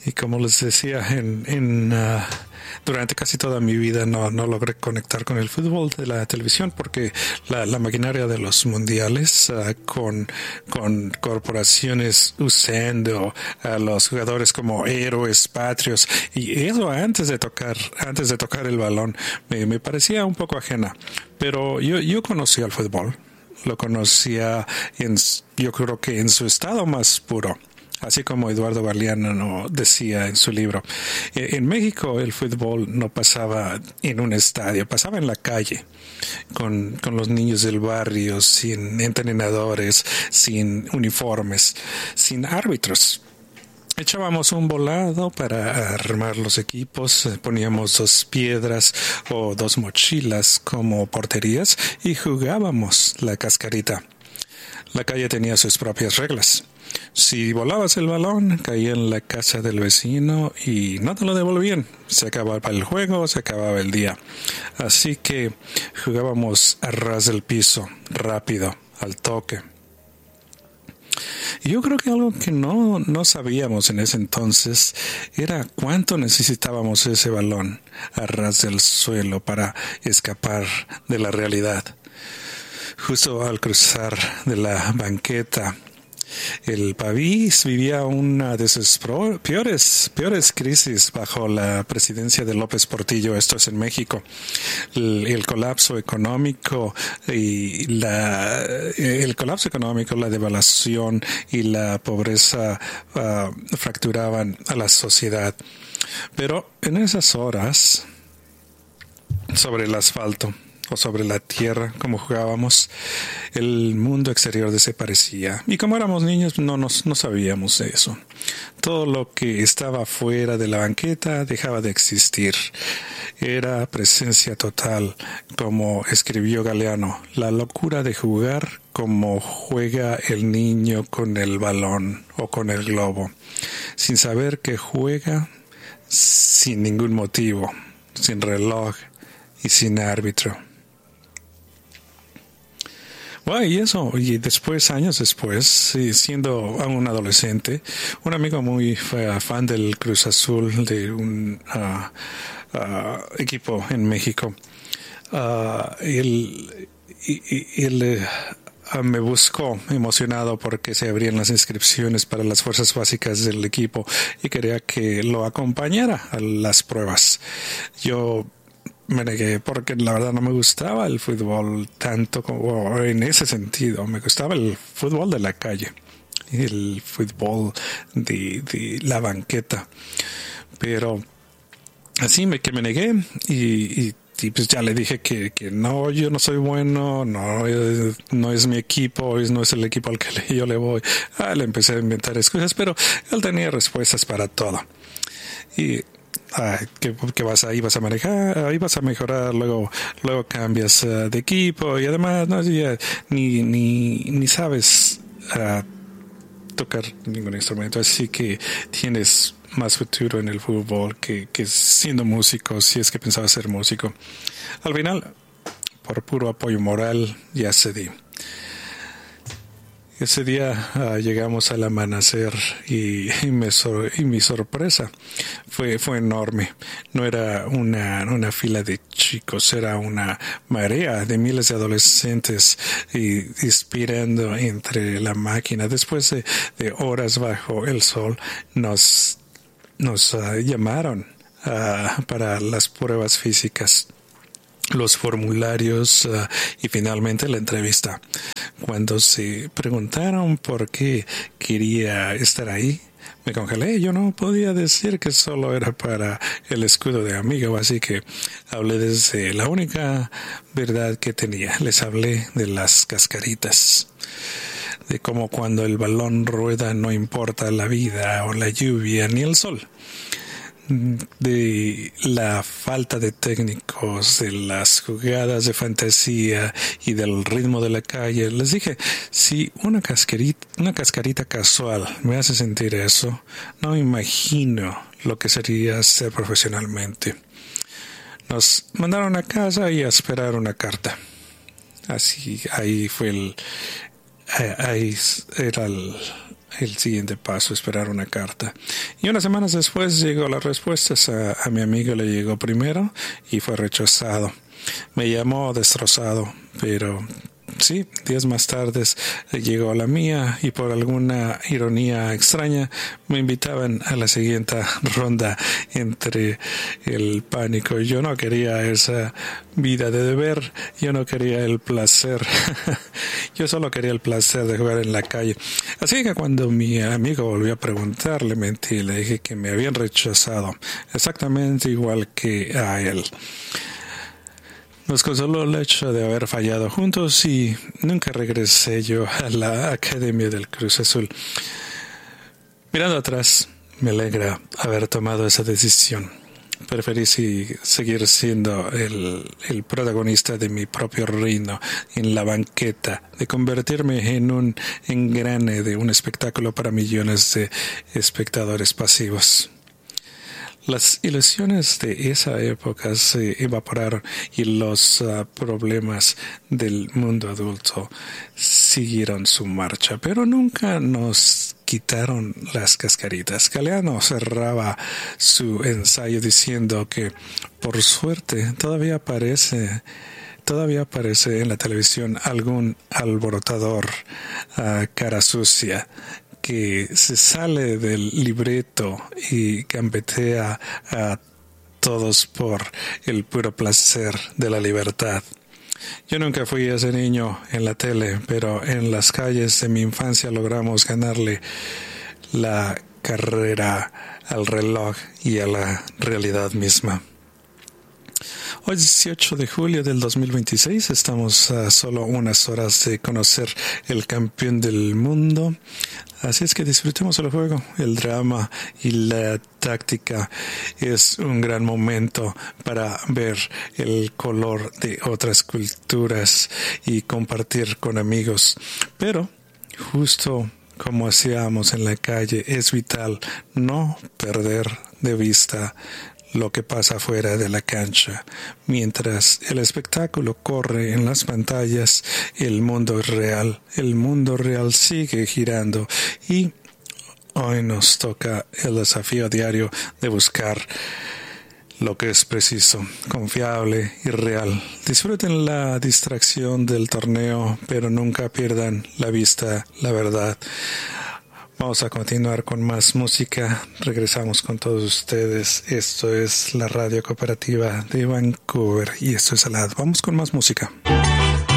Y como les decía, durante casi toda mi vida no logré conectar con el fútbol de la televisión porque la maquinaria de los mundiales con corporaciones usando a los jugadores como héroes patrios y eso antes de tocar el balón me parecía un poco ajena. Pero yo conocí al fútbol, lo conocía yo creo que en su estado más puro, así como Eduardo Galeano decía en su libro. En México el fútbol no pasaba en un estadio, pasaba en la calle, con los niños del barrio, sin entrenadores, sin uniformes, sin árbitros. Echábamos un volado para armar los equipos, poníamos 2 piedras o 2 mochilas como porterías y jugábamos la cascarita. La calle tenía sus propias reglas. Si volabas el balón, caía en la casa del vecino y no te lo devolvían. Se acababa el juego, se acababa el día. Así que jugábamos a ras del piso, rápido, al toque. Y yo creo que algo que no sabíamos en ese entonces era cuánto necesitábamos ese balón a ras del suelo para escapar de la realidad. Justo al cruzar de la banqueta, el país vivía una de sus peores crisis bajo la presidencia de López Portillo, esto es en México. El colapso económico la devaluación y la pobreza fracturaban a la sociedad. Pero en esas horas, sobre el asfalto o sobre la tierra, como jugábamos, el mundo exterior desaparecía. Y como éramos niños, no sabíamos de eso. Todo lo que estaba fuera de la banqueta dejaba de existir. Era presencia total, como escribió Galeano, la locura de jugar como juega el niño con el balón o con el globo, sin saber que juega, sin ningún motivo, sin reloj y sin árbitro. Bueno, y después, años después, siendo un adolescente, un amigo muy fan del Cruz Azul, de un equipo en México, él me buscó emocionado porque se abrían las inscripciones para las fuerzas básicas del equipo y quería que lo acompañara a las pruebas. Yo me negué porque la verdad no me gustaba el fútbol tanto como en ese sentido. Me gustaba el fútbol de la calle, el fútbol de la banqueta. Pero así que me negué y pues ya le dije que no, yo no soy bueno, no es mi equipo, no es el equipo al que yo le voy. Le empecé a inventar excusas, pero él tenía respuestas para todo. Y que vas a manejar, ahí vas a mejorar, luego cambias de equipo y además no ya ni sabes tocar ningún instrumento, así que tienes más futuro en el fútbol que siendo músico, si es que pensabas ser músico. Al final, por puro apoyo moral, ya cedí. Ese día llegamos al amanecer y mi sorpresa fue enorme. No era una fila de chicos, era una marea de miles de adolescentes inspirando entre la máquina. Después de horas bajo el sol, nos llamaron para las pruebas físicas, los formularios y finalmente la entrevista. Cuando se preguntaron por qué quería estar ahí, me congelé. Yo no podía decir que solo era para el escudo de amigo, así que hablé desde la única verdad que tenía. Les hablé de las cascaritas, de cómo cuando el balón rueda no importa la vida o la lluvia ni el sol, de la falta de técnicos, de las jugadas de fantasía y del ritmo de la calle. Les dije, si una cascarita casual me hace sentir eso, no me imagino lo que sería ser profesionalmente. Nos mandaron a casa y a esperar una carta. Así, ahí era el siguiente paso, esperar una carta. Y unas semanas después llegó las respuestas. A mi amigo le llegó primero y fue rechazado. Me llamó destrozado, pero sí, días más tarde llegó la mía y por alguna ironía extraña me invitaban a la siguiente ronda. Entre el pánico, yo no quería esa vida de deber, yo no quería el placer, yo solo quería el placer de jugar en la calle. Así que cuando mi amigo volvió a preguntar, le mentí, le dije que me habían rechazado, exactamente igual que a él. Nos consoló el hecho de haber fallado juntos y nunca regresé yo a la Academia del Cruz Azul. Mirando atrás, me alegra haber tomado esa decisión. Preferí seguir siendo el protagonista de mi propio reino en la banqueta, de convertirme en un engrane de un espectáculo para millones de espectadores pasivos. Las ilusiones de esa época se evaporaron y los problemas del mundo adulto siguieron su marcha, pero nunca nos quitaron las cascaritas. Galeano cerraba su ensayo diciendo que, por suerte, todavía aparece en la televisión algún alborotador cara sucia que se sale del libreto y gambetea a todos por el puro placer de la libertad. Yo nunca fui ese niño en la tele, pero en las calles de mi infancia logramos ganarle la carrera al reloj y a la realidad misma. Hoy 18 de julio del 2026, estamos a solo unas horas de conocer el campeón del mundo. Así es que disfrutemos el juego, el drama y la táctica. Es un gran momento para ver el color de otras culturas y compartir con amigos. Pero, justo como hacíamos en la calle, es vital no perder de vista lo que pasa fuera de la cancha. Mientras el espectáculo corre en las pantallas, el mundo real sigue girando y hoy nos toca el desafío diario de buscar lo que es preciso, confiable y real. Disfruten la distracción del torneo, pero nunca pierdan la vista, la verdad. Vamos a continuar con más música. Regresamos con todos ustedes. Esto es la Radio Cooperativa de Vancouver y esto es Alad. Vamos con más música.